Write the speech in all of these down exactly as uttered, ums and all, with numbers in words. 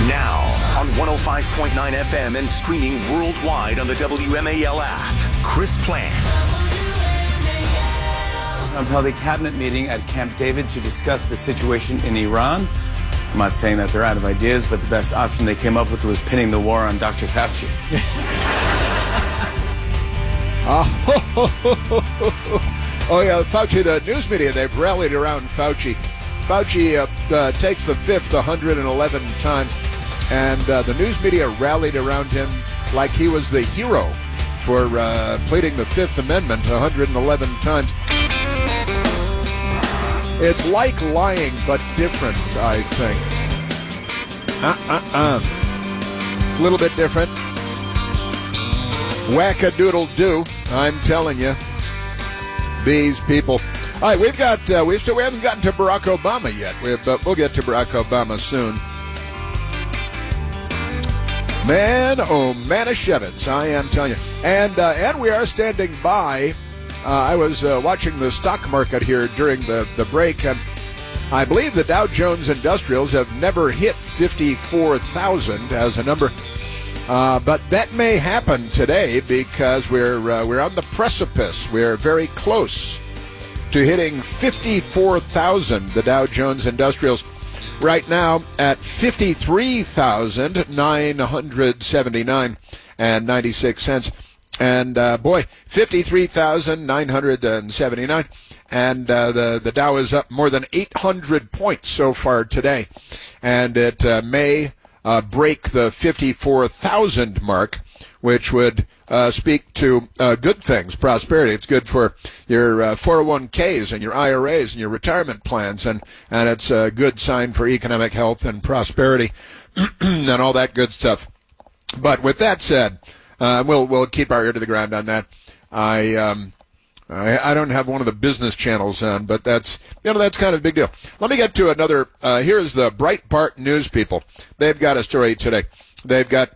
Now, on one oh five point nine F M and streaming worldwide on the W M A L app, Chris Plant. I'm held a cabinet meeting at Camp David to discuss the situation in Iran. I'm not saying that they're out of ideas, but the best option they came up with was pinning the war on Doctor Fauci. oh, oh, yeah, Fauci, the news media, they've rallied around Fauci. Fauci uh, uh, takes the fifth one hundred eleven times, and uh, the news media rallied around him like he was the hero for uh, pleading the Fifth Amendment one hundred eleven times. It's like lying, but different, I think. Uh-uh-uh. A little bit different. Whack-a-doodle-do, I'm telling you. These people. All right, we've got, uh, we've still, we haven't gotten to Barack Obama yet, we, but we'll get to Barack Obama soon. Man, oh, Manischewitz, I am telling you. And, uh, and we are standing by. Uh, I was uh, watching the stock market here during the, the break, and I believe the Dow Jones Industrials have never hit fifty-four thousand as a number. Uh, but that may happen today because we're uh, we're on the precipice. We're very close to hitting fifty-four thousand, the Dow Jones Industrials. Right now at fifty-three thousand nine hundred seventy-nine and ninety-six cents. And, uh, boy, fifty-three thousand nine hundred seventy-nine. And uh, the, the Dow is up more than eight hundred points so far today. And it uh, may uh, break the fifty-four thousand mark, which would uh, speak to uh, good things, prosperity. It's good for your uh, four oh one k's and your I R As and your retirement plans. And, and it's a good sign for economic health and prosperity and all that good stuff. But with that said, Uh, we'll we'll keep our ear to the ground on that. I um I, I don't have one of the business channels on, but that's you know that's kind of a big deal. Let me get to another. Uh, here's the Breitbart News people. They've got a story today. They've got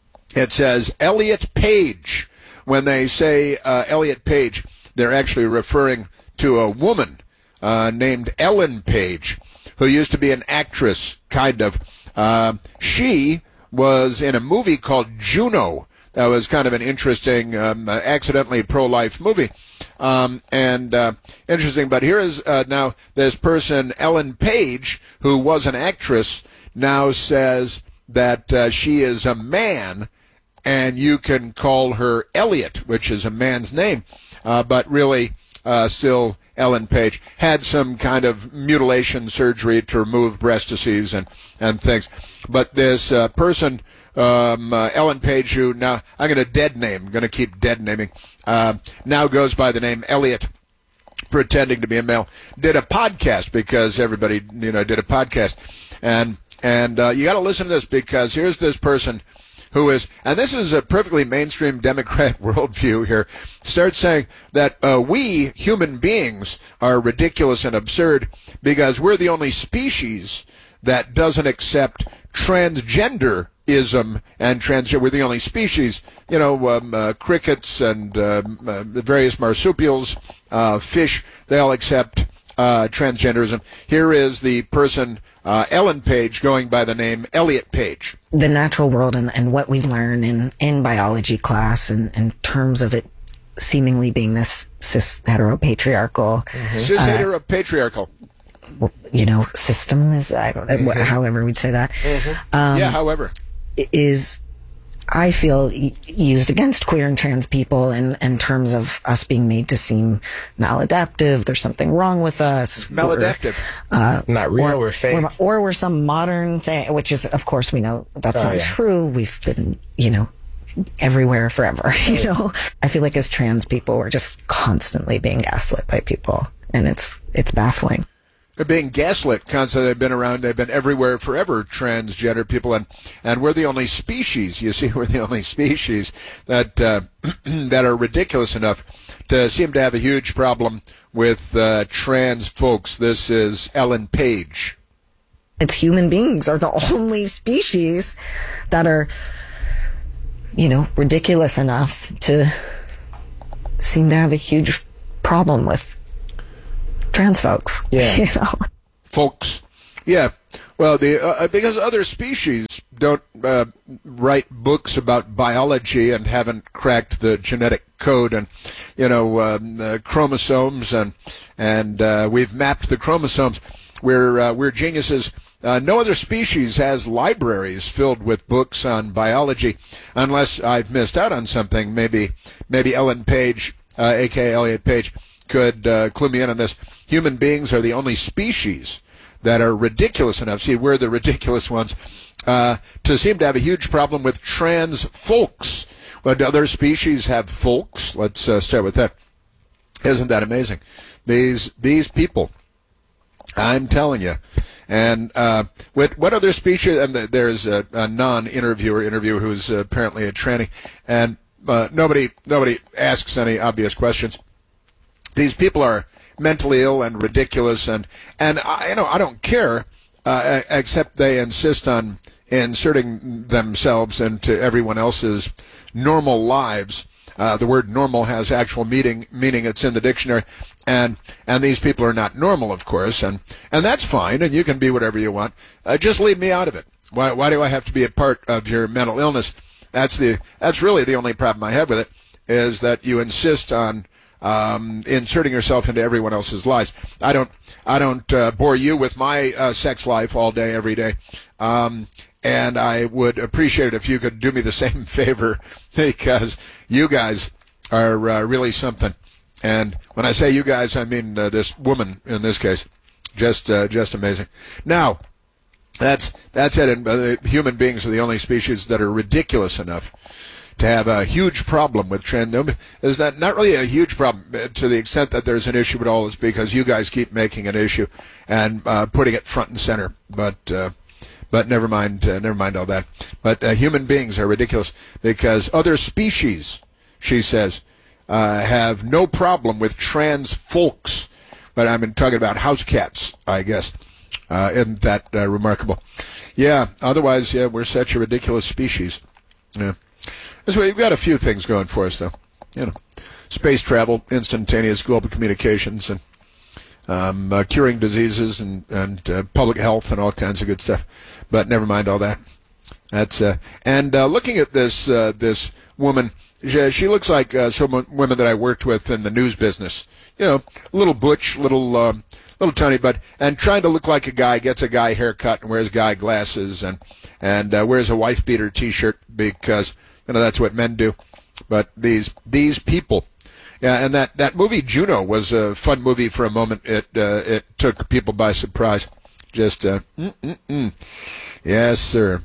it says Elliot Page. When they say uh, Elliot Page, they're actually referring to a woman uh, named Ellen Page, who used to be an actress, kind of. Uh, she was in a movie called Juno. That was kind of an interesting, um, uh, accidentally pro-life movie. Um, and uh, interesting, but here is uh, now this person, Ellen Page, who was an actress, now says that uh, she is a man, and you can call her Elliot, which is a man's name, uh, but really uh, still Ellen Page. Had some kind of mutilation surgery to remove breastises and, and things. But this uh, person... Um, uh, Ellen Page, who now, I'm going to dead name, I'm going to keep dead naming, uh, now goes by the name Elliot, pretending to be a male, did a podcast because everybody, you know, did a podcast. And, and, uh, you got to listen to this because here's this person who is, and this is a perfectly mainstream Democrat worldview here, starts saying that, uh, we human beings are ridiculous and absurd because we're the only species that doesn't accept transgender ism and transgender. We're the only species, you know, um, uh, crickets and uh, uh, the various marsupials, uh, fish, they all accept uh, transgenderism. Here is the person, uh, Ellen Page, going by the name Elliot Page. The natural world and, and what we learn in, in biology class and in terms of it seemingly being this cis heteropatriarchal. Mm-hmm. Cis heteropatriarchal. Uh, you know, system is, I don't know, mm-hmm. however we'd say that. Mm-hmm. Um, yeah, however. Is, I feel, used against queer and trans people in, in terms of us being made to seem maladaptive. There's something wrong with us. Maladaptive. Or, uh, not real, or, we're fake. Or, or we're some modern thing, which is, of course, we know that's oh, not yeah. true. We've been, you know, everywhere forever, you know. I feel like as trans people, we're just constantly being gaslit by people, and it's it's baffling. They're being gaslit constantly. They've been around. They've been everywhere forever, transgender people. And, and we're the only species, you see, we're the only species that uh, that are ridiculous enough to seem to have a huge problem with uh, trans folks. This is Ellen Page. It's human beings are the only species that are, you know, ridiculous enough to seem to have a huge problem with trans folks. Yeah. You know? Folks. Yeah. Well, the uh, because other species don't uh, write books about biology and haven't cracked the genetic code and, you know, um, the chromosomes and and uh, we've mapped the chromosomes. We're uh, we're geniuses. Uh, no other species has libraries filled with books on biology, unless I've missed out on something. Maybe maybe Ellen Page, uh, a k a. Elliot Page, could uh, clue me in on this. Human beings are the only species that are ridiculous enough, see, we're the ridiculous ones, uh, to seem to have a huge problem with trans folks. But other species have folks. Let's uh, start with that. Isn't that amazing? These these people, I'm telling you. And uh, what, what other species, and there's a, a non-interviewer interviewer who's uh, apparently a tranny, and uh, nobody nobody asks any obvious questions. These people are mentally ill and ridiculous, and and I, you know I don't care, uh, except they insist on inserting themselves into everyone else's normal lives. Uh, the word normal has actual meaning, meaning it's in the dictionary, and and these people are not normal, of course, and and that's fine, and you can be whatever you want. Uh, just leave me out of it. Why why do I have to be a part of your mental illness? That's the that's really the only problem I have with it, is that you insist on Um, inserting yourself into everyone else's lives. I don't, I don't uh, bore you with my uh, sex life all day, every day, um, and I would appreciate it if you could do me the same favor, because you guys are uh, really something. And when I say you guys, I mean uh, this woman in this case, just, uh, just amazing. Now, that's that's it. And uh, human beings are the only species that are ridiculous enough to have a huge problem with trans. Is that not really a huge problem to the extent that there's an issue at all? Is because you guys keep making an issue and uh, putting it front and center. But uh, but never mind, uh, never mind all that. But uh, human beings are ridiculous because other species, she says, uh, have no problem with trans folks. But I'm talking about house cats, I guess. Uh, isn't that uh, remarkable? Yeah. Otherwise, yeah, we're such a ridiculous species. Yeah. So we've got a few things going for us, though. You know, space travel, instantaneous global communications, and um, uh, curing diseases, and and uh, public health, and all kinds of good stuff. But never mind all that. That's uh, and uh, looking at this uh, this woman, she, she looks like uh, some women that I worked with in the news business. You know, little butch, little um, little tiny, but and trying to look like a guy, gets a guy haircut and wears guy glasses, and and uh, wears a wife beater T-shirt because. You know, that's what men do. But these these people, yeah, and that, that movie Juno was a fun movie for a moment. It uh, it took people by surprise. Just, uh, mm, mm, mm. Yes, sir.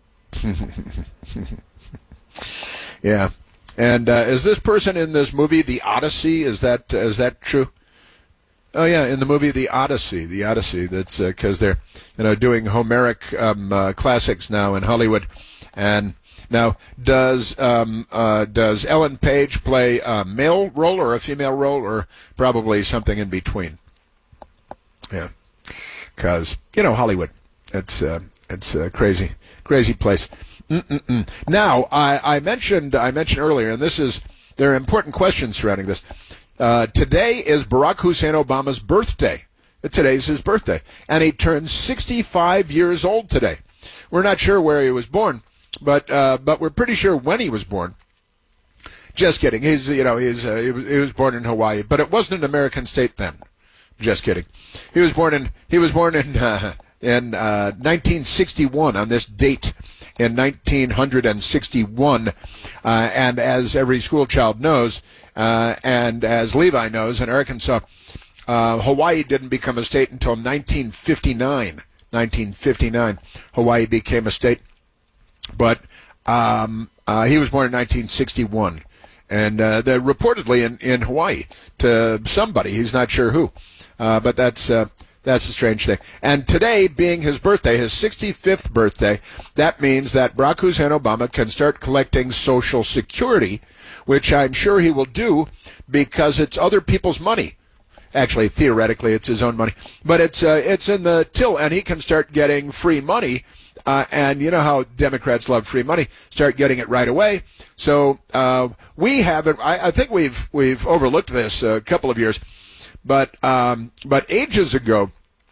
Yeah. And uh, is this person in this movie, The Odyssey? Is that is that true? Oh yeah, in the movie The Odyssey, The Odyssey. That's because uh, they're you know doing Homeric um, uh, classics now in Hollywood, and. Now, does um, uh, does Ellen Page play a male role or a female role, or probably something in between? Yeah, because you know Hollywood, it's uh, it's a crazy crazy place. Mm-mm-mm. Now, I, I mentioned I mentioned earlier, and this is there are important questions surrounding this. Uh, today is Barack Hussein Obama's birthday. Today's his birthday, and he turns sixty-five years old today. We're not sure where he was born. But uh, but we're pretty sure when he was born. Just kidding. He's you know he's uh, he, was, he was born in Hawaii, but it wasn't an American state then. Just kidding. He was born in he was born in uh, in uh, nineteen sixty-one on this date in nineteen sixty-one, uh, and as every school child knows, uh, and as Levi knows in Arkansas, uh, Hawaii didn't become a state until nineteen fifty-nine. nineteen fifty-nine, Hawaii became a state. But um, uh, he was born in nineteen sixty-one, and uh, they're reportedly in, in Hawaii to somebody. He's not sure who, uh, but that's uh, that's a strange thing. And today, being his birthday, his sixty-fifth birthday, that means that Barack Hussein Obama can start collecting Social Security, which I'm sure he will do because it's other people's money. Actually, theoretically, it's his own money, but it's uh, it's in the till, and he can start getting free money. Uh, and you know how Democrats love free money. Start getting it right away. So uh, we haven't. I, I think we've we've overlooked this a couple of years, but um, but ages ago,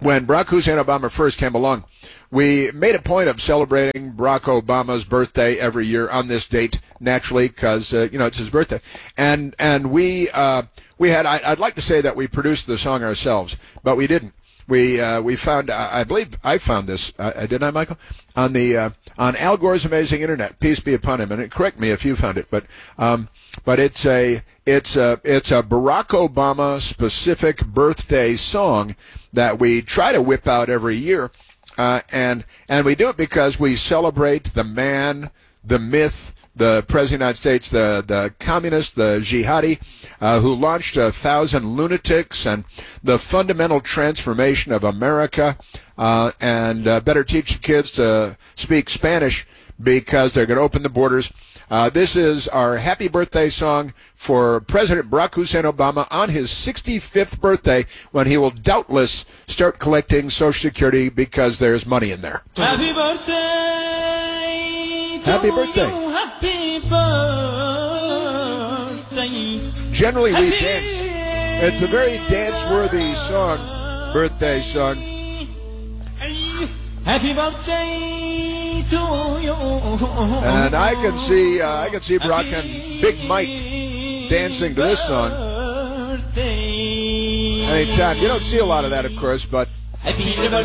when Barack Hussein Obama first came along, we made a point of celebrating Barack Obama's birthday every year on this date, naturally, because uh, you know it's his birthday. And and we uh, we had I, I'd like to say that we produced the song ourselves, but we didn't. We uh, we found I believe I found this uh, didn't I, Michael, on the uh, on Al Gore's amazing internet. Peace be upon him. And correct me if you found it, but um, but it's a it's a it's a Barack Obama specific birthday song that we try to whip out every year. Uh, and and we do it because we celebrate the man, the myth, the President of the United States, the, the communist, the jihadi, uh, who launched a thousand lunatics, and the fundamental transformation of America, uh, and uh, better teach the kids to speak Spanish because they're going to open the borders. Uh, this is our happy birthday song for President Barack Hussein Obama on his sixty-fifth birthday, when he will doubtless start collecting Social Security because there's money in there. Happy birthday to Happy birthday. you, happy birthday. Generally, we Happy dance. It's a very dance-worthy song, birthday song. Happy birthday to you. And I can see, uh, I can see Barack and Big Mike dancing to this song anytime. You don't see a lot of that, of course, but Happy